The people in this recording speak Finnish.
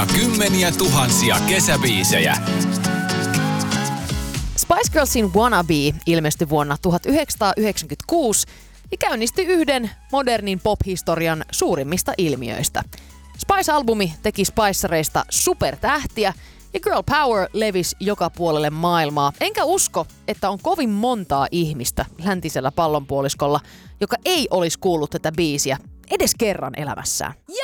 Kymmeniä tuhansia kesäbiisejä. Spice Girlsin Wannabe ilmestyi vuonna 1996 ja käynnisti yhden modernin pop-historian suurimmista ilmiöistä. Spice-albumi teki Spicereista supertähtiä ja Girl Power levisi joka puolelle maailmaa. Enkä usko, että on kovin montaa ihmistä läntisellä pallonpuoliskolla, joka ei olisi kuullut tätä biisiä edes kerran elämässään.